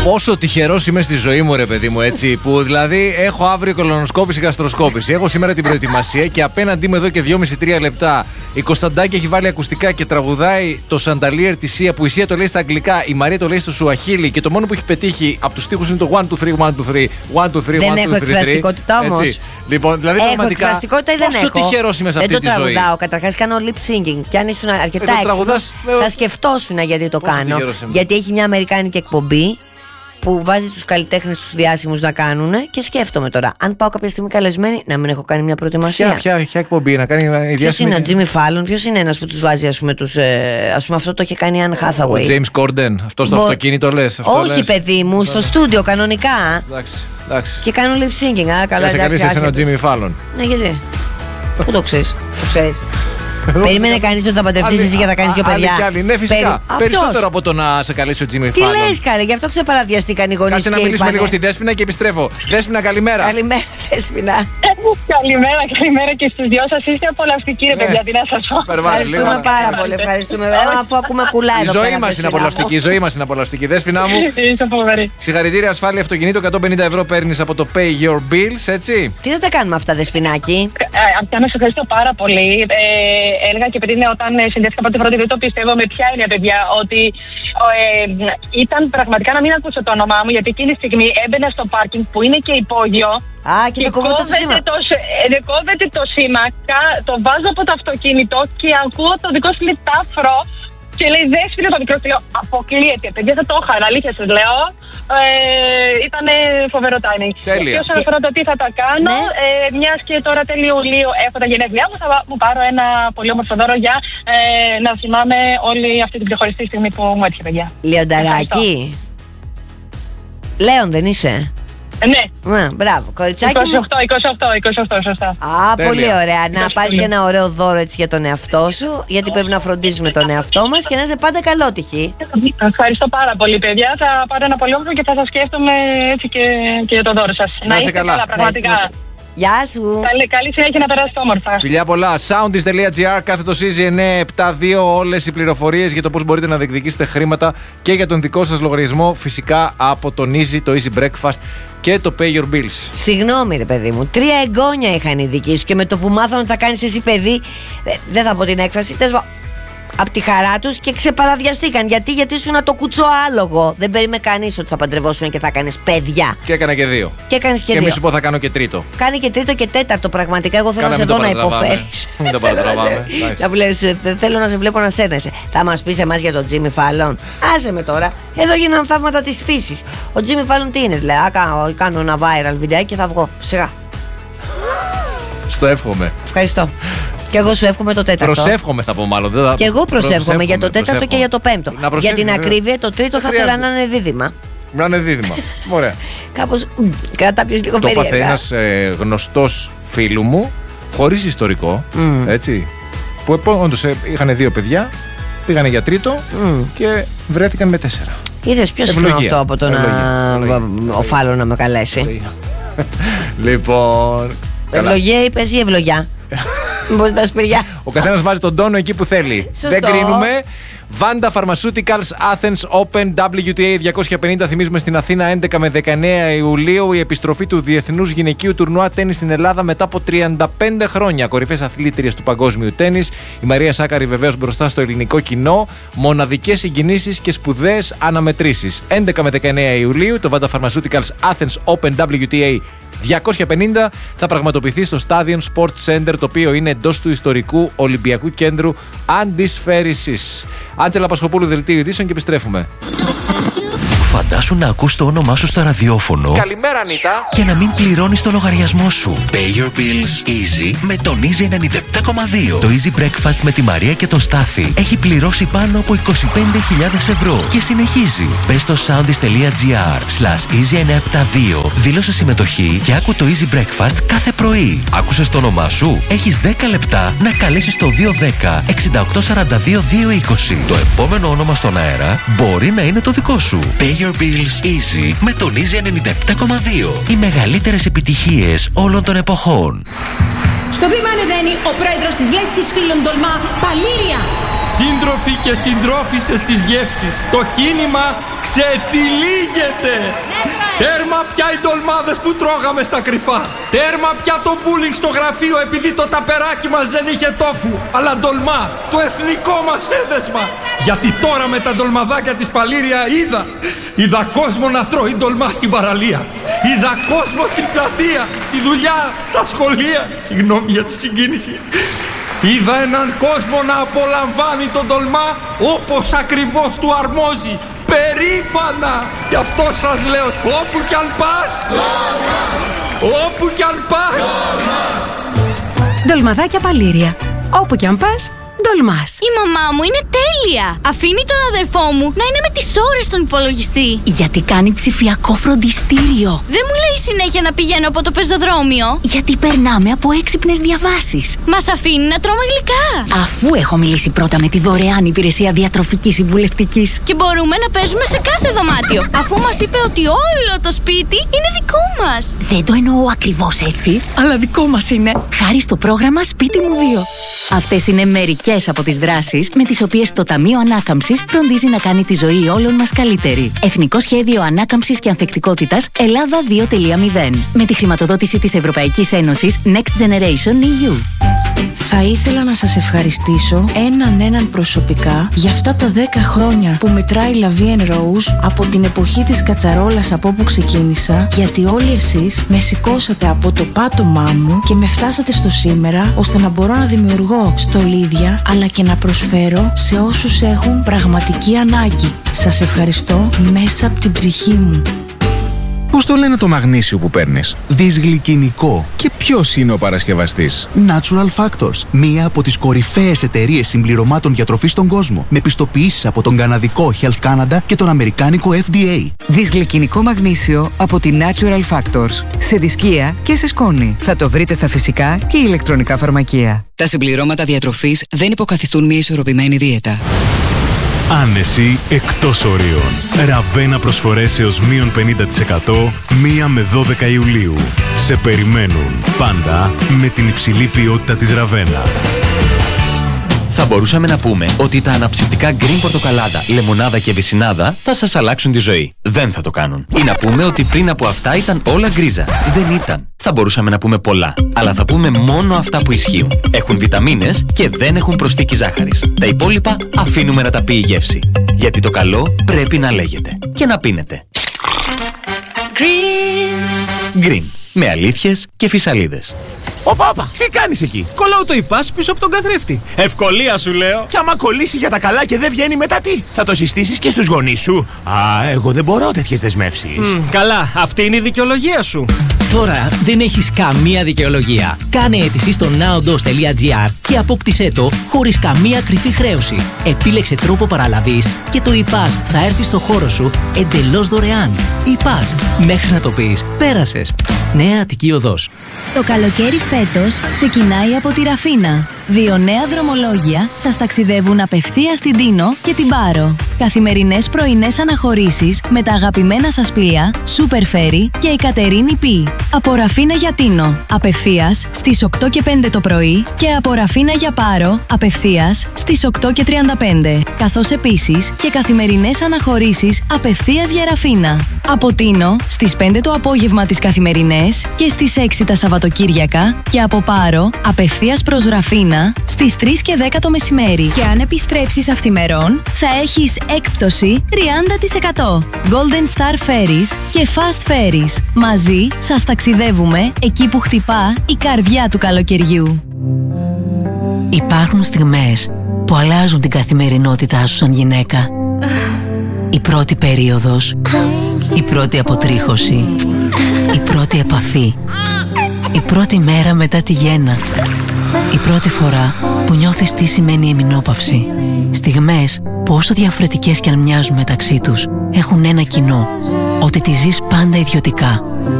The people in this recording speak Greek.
Πόσο τυχερός είμαι στη ζωή μου, ρε παιδί μου, έτσι. Που δηλαδή έχω αύριο κολονοσκόπηση, γαστροσκόπηση. Έχω σήμερα την προετοιμασία και απέναντί μου εδώ και 2,5-3 λεπτά η Κωνσταντάκη έχει βάλει ακουστικά και τραγουδάει το Σανταλίερ τη Σία, που η Σία το λέει στα αγγλικά, η Μαρία το λέει στο Σουαχίλι και το μόνο που έχει πετύχει από τους στίχους είναι το 1, 2, 3, 1, 2, 3, 1, 2, 3, 1, 2, 3. Δεν έχω εκφραστικότητα όμως. Λοιπόν, δηλαδή έχω πραγματικά. εκφραστικότητα ή δεν έχω. Πόσο τυχερός είμαι σε αυτή τη ζωή. Δεν το τραγουδάω. Καταρχάς κάνω lip singing. Και αν ήσουν αρκετά έξυπνος, θα σκεφτόσουν γιατί το κάνω. Γιατί έχει μια αμερικάνικη εκπομπή που βάζει τους καλλιτέχνες τους διάσημους να κάνουν και σκέφτομαι τώρα. Αν πάω κάποια στιγμή καλεσμένη, να μην έχω κάνει μια προετοιμασία. Ποια εκπομπή να κάνει. Ποιος είναι ο Jimmy Fallon, ποιος είναι ένας που τους βάζει, ας πούμε, αυτό το είχε κάνει η Anne Hathaway. Ο James Corden, αυτό στο αυτοκίνητο λες. Όχι, λες. Παιδί μου, στο στούντιο κανονικά. Εντάξει. Και κάνουν lip singing. Καλά, σε κανείς εσένα ο Jimmy Fallon. Ναι, γιατί. Πού το ξέρεις. Περίμενε κανείς ότι θα παντρευτείς εσύ και θα κάνεις 2 παιδιά. Ναι, φυσικά. Περισσότερο από το να σε καλέσει ο Jimmy Fallon. Τι λες, καλέ, γι' αυτό ξεπαραδιαστήκαν οι γονείς. Κάτσε να μιλήσουμε λίγο στη Δέσποινα και επιστρέφω. Δέσποινα, καλημέρα. Καλημέρα, Δέσποινα. Καλημέρα και στους δυο σας. Είστε απολαυστικοί, ρε παιδιά, τι να σας πω. Ευχαριστούμε πάρα πολύ. Ευχαριστούμε. Αφού ακούμε κουλά εδώ. Η ζωή μας είναι απολαυστική. Η ζωή μας είναι απολαυστική. Δέσποινα μου. Συγχαρητήρια, ασφάλεια αυτοκινήτου. 150 ευρώ παίρνεις από το Pay Your Bills, έτσι. Τι θα τα κάνουμε αυτά, Δεσποινάκη. Αυτά να σας ευχαριστώ πάρα πολύ. Έλεγα και πριν όταν συνδέθηκα από την πρώτη, δεν το πιστεύω με ποια έννοια, παιδιά, ότι ήταν πραγματικά να μην ακούσω το όνομά μου, γιατί εκείνη τη στιγμή έμπαινα στο πάρκινγκ που είναι και υπόγειο. Και κόβεται το σήμα, το βάζω από το αυτοκίνητο και ακούω το δικό σου λιτάφρο και λέει Δέσποινα το μικρό, και λέω αποκλείεται, παιδιά, θα το είχα, αλήθεια σας λέω. Ήταν φοβερό timing. Και όσον αφορά το τι θα τα κάνω, μιας και τώρα τέλειο Ιουλίου έχω τα γενέθλιά μου, θα μου πάρω ένα πολύ όμορφο δώρο για να θυμάμαι όλη αυτή την ξεχωριστή στιγμή που μου έτυχε, παιδιά. Λιονταράκι. Λέον δεν είσαι? Ναι. Μπράβο, κοριτσάκι. 28, σωστά. Πολύ ωραία. Να πάρεις και ένα ωραίο δώρο έτσι για τον εαυτό σου, γιατί πρέπει να φροντίζουμε τον εαυτό μας και να είσαι πάντα καλότυχη. Ευχαριστώ πάρα πολύ, παιδιά. Θα πάρω ένα πολύ όμορφο και θα σας σκέφτομαι έτσι και για το δώρο σας. Να είστε καλά, πραγματικά. Γεια σου. Καλή συνέχεια, να περάσετε όμορφα. Φιλιά πολλά. Soundis.gr, κάθετο Easy 972. Όλες οι πληροφορίες για το πώς μπορείτε να διεκδικήσετε χρήματα και για τον δικό σας λογαριασμό. Φυσικά από τον Easy, το Easy Breakfast και το Pay Your Bills. Συγγνώμη, ρε παιδί μου. 3 εγγόνια είχαν οι δικοί σου και με το που μάθανε ότι θα κάνεις εσύ παιδί. Δεν θα πω την έκφραση. Από τη χαρά τους και ξεπαραδιαστήκαν. Γιατί ήσουν το κουτσοάλογο. Δεν περίμενε κανείς ότι θα παντρευόσουν και θα κάνεις παιδιά. Και έκανα και 2. Και μη σου πω θα κάνω και 3. Κάνει και 3ο και 4ο. Πραγματικά εγώ θέλω να σε δω να υποφέρεις. Μην το παρατραβάμε. Θέλω να σε βλέπω να σέρνεσαι. Θα μας πεις εμάς για τον Jimmy Fallon? Άσε με τώρα. Εδώ γίνανε θαύματα της φύσης. Ο Jimmy Fallon τι είναι, δηλαδή? Κάνω ένα viral βιντεάκι και θα βγω. Σιγά. Στο εύχομαι. Ευχαριστώ. Και εγώ σου εύχομαι το 4ο. Προσεύχομαι, θα πω μάλλον. Και εγώ προσεύχομαι για το 4ο και για το 5ο. Για την ακρίβεια, το 3ο θα ήθελα να είναι δίδυμα. Να είναι δίδυμα. Ωραία. Κάπως κατάπιες λίγο περίεργα. Το έπαθε ένας γνωστός φίλου μου, χωρίς ιστορικό, έτσι. Που όντως είχαν 2 παιδιά, πήγανε για 3ο και βρέθηκαν με 4. Είδες ποιος είναι αυτό από το να ο Φάλλον να με καλέσει? Λοιπόν. Ευλογία είπες ή ευλογιά? Ο καθένας βάζει τον τόνο εκεί που θέλει. Δεν κρίνουμε. Vanda Pharmaceuticals Athens Open WTA 250. Θυμίζουμε στην Αθήνα 11 με 19 Ιουλίου η επιστροφή του Διεθνούς Γυναικείου Τουρνουά Τένις στην Ελλάδα μετά από 35 χρόνια. Κορυφαίες αθλήτριες του παγκόσμιου τένις. Η Μαρία Σάκαρη βεβαίως μπροστά στο ελληνικό κοινό. Μοναδικές συγκινήσεις και σπουδαίες αναμετρήσεις. 11 με 19 Ιουλίου το Vanda Pharmaceuticals Athens Open WTA 250 θα πραγματοποιηθεί στο Stadium Sports Center, το οποίο είναι εντός του ιστορικού Ολυμπιακού Κέντρου Αντισφαίρησης. Άντζελα Πασχοπούλου, δελτίο ειδήσεων και επιστρέφουμε. Φαντάσου να ακούς το όνομά σου στο ραδιόφωνο. Καλημέρα, Ανίτα. Και να μην πληρώνεις το λογαριασμό σου. Pay your bills easy με τον Easy 97,2. Το Easy Breakfast με τη Μαρία και τον Στάθη έχει πληρώσει πάνω από 25.000 ευρώ και συνεχίζει. Μπες στο soundis.gr/easy972, δήλωσε συμμετοχή και άκου το Easy Breakfast κάθε πρωί. Άκουσες το όνομά σου? Έχεις 10 λεπτά να καλέσεις το 210 6842 220. Το επόμενο όνομα στον αέρα μπορεί να είναι το δικό σου. Pay your bills easy με τον Easy 97,2. Οι μεγαλύτερες επιτυχίες όλων των εποχών. Στο βήμα ανεβαίνει ο πρόεδρος της Λέσχης Φίλων Τολμά, Παλήρια. Σύντροφοι και συντρόφισσες της γεύσης, το κίνημα Ξετυλίγεται! Τέρμα πια οι ντολμάδες που τρώγαμε στα κρυφά. Τέρμα πια το bullying στο γραφείο επειδή το ταπεράκι μας δεν είχε τόφου, αλλά ντολμά, το εθνικό μας έδεσμα. Γιατί τώρα με τα ντολμαδάκια της Παλήρια είδα κόσμο να τρώει ντολμά στην παραλία. Είδα κόσμο στην πλατεία, στη δουλειά, στα σχολεία. Συγγνώμη για τη συγκίνηση. Είδα έναν κόσμο να απολαμβάνει τον ντολμά όπως ακριβώς του αρμόζει. Περήφανα! Γι' αυτό σας λέω, όπου κι αν πας, όπου κι αν πας. Ντολμαδάκια Παλήρια. Όπου κι αν πας, ντολμάς. Η μαμά μου είναι τέλεια. Αφήνει τον αδερφό μου να είναι με τις ώρες στον υπολογιστή. Γιατί κάνει ψηφιακό φροντιστήριο. Δεν μου λέει συνέχεια να πηγαίνω από το πεζοδρόμιο. Γιατί περνάμε από έξυπνες διαβάσεις. Μας αφήνει να τρώμε γλυκά. Αφού έχω μιλήσει πρώτα με τη δωρεάν υπηρεσία διατροφικής συμβουλευτικής. Και μπορούμε να παίζουμε σε κάθε δωμάτιο. Αφού μας είπε ότι όλο το σπίτι είναι δικό μας. Δεν το εννοώ ακριβώς έτσι, αλλά δικό μας είναι. Χάρη στο πρόγραμμα Σπίτι μου 2. Αυτές είναι μερικές από τις δράσεις με τις οποίες το Ταμείο Ανάκαμψης φροντίζει να κάνει τη ζωή όλων μας καλύτερη. Εθνικό Σχέδιο Ανάκαμψης και Ανθεκτικότητας Ελλάδα 2.0. Με τη χρηματοδότηση της Ευρωπαϊκής Ένωσης Next Generation EU. Θα ήθελα να σας ευχαριστήσω έναν προσωπικά για αυτά τα 10 χρόνια που μετράει La Vie en Rose από την εποχή της κατσαρόλας από όπου ξεκίνησα, γιατί όλοι εσείς με σηκώσατε από το πάτωμά μου και με φτάσατε στο σήμερα, ώστε να μπορώ να δημιουργώ στολίδια αλλά και να προσφέρω σε όσους έχουν πραγματική ανάγκη. Σας ευχαριστώ μέσα από την ψυχή μου. Πώς το λένε το μαγνήσιο που παίρνεις? Δυσγλυκινικό. Και ποιος είναι ο παρασκευαστής? Natural Factors, μία από τις κορυφαίες εταιρείες συμπληρωμάτων διατροφής στον κόσμο, με πιστοποιήσεις από τον καναδικό Health Canada και τον αμερικάνικο FDA. Δυσγλυκινικό μαγνήσιο από τη Natural Factors. Σε δισκία και σε σκόνη. Θα το βρείτε στα φυσικά και ηλεκτρονικά φαρμακεία. Τα συμπληρώματα διατροφής δεν υποκαθιστούν μια ισορροπημένη δίαιτα. Άνεση εκτός ορίων. Ραβένα προσφορές έως μείον 50% 1 με 12 Ιουλίου. Σε περιμένουν πάντα με την υψηλή ποιότητα της Ραβένα. Θα μπορούσαμε να πούμε ότι τα αναψυκτικά γκριν πορτοκαλάδα, λεμονάδα και βυσσινάδα θα σας αλλάξουν τη ζωή. Δεν θα το κάνουν. Ή να πούμε ότι πριν από αυτά ήταν όλα γκρίζα. Δεν ήταν. Θα μπορούσαμε να πούμε πολλά. Αλλά θα πούμε μόνο αυτά που ισχύουν. Έχουν βιταμίνες και δεν έχουν προσθήκη ζάχαρης. Τα υπόλοιπα αφήνουμε να τα πει η γεύση. Γιατί το καλό πρέπει να λέγεται. Και να πίνετε. Γκριν. Με αλήθειες και φυσαλίδες. Όπα, τι κάνεις εκεί? Κολλάω το ιπάς πίσω από τον καθρέφτη. Ευκολία σου λέω. Και άμα κολλήσει για τα καλά και δεν βγαίνει μετά τι? Θα το συστήσεις και στους γονείς σου? Εγώ δεν μπορώ τέτοιες δεσμεύσεις. Καλά, αυτή είναι η δικαιολογία σου. Τώρα δεν έχεις καμία δικαιολογία. Κάνε αίτηση στο nowdos.gr και απόκτησέ το χωρίς καμία κρυφή χρέωση. Επίλεξε τρόπο παραλαβής και το iPass θα έρθει στο χώρο σου εντελώς δωρεάν. iPass, μέχρι να το πεις, πέρασες. Νέα Αττική Οδός. Το καλοκαίρι φέτος ξεκινάει από τη Ραφίνα. 2 νέα δρομολόγια σας ταξιδεύουν απευθείας στην Τίνο και την Πάρο. Καθημερινές πρωινές αναχωρήσεις με τα αγαπημένα σας πλοία Super Ferry και η Κατερίνη Π. Από Ραφίνα για Τίνο, απευθείας στις 8 και 5 το πρωί και από Ραφίνα για Πάρο, απευθείας στις 8 και 35. Καθώς επίσης και καθημερινές αναχωρήσεις απευθείας για Ραφίνα. Από Τίνο στις 5 το απόγευμα τις καθημερινές και στις 6 τα Σαββατοκύριακα και από Πάρο απευθείας προς Ραφίνα στις 3 και 10 το μεσημέρι. Και αν επιστρέψεις αυθημερών θα έχεις έκπτωση 30%. Golden Star Ferries και Fast Ferries. Μαζί σας ταξιδεύουμε εκεί που χτυπά η καρδιά του καλοκαιριού. Υπάρχουν στιγμές που αλλάζουν την καθημερινότητά σου σαν γυναίκα. Η πρώτη περίοδος, η πρώτη αποτρίχωση, η πρώτη επαφή, η πρώτη μέρα μετά τη γέννα, η πρώτη φορά που νιώθεις τι σημαίνει εμεινόπαυση. Στιγμές που όσο διαφορετικές κι αν μοιάζουν μεταξύ τους, έχουν ένα κοινό, ότι τη ζεις πάντα ιδιωτικά.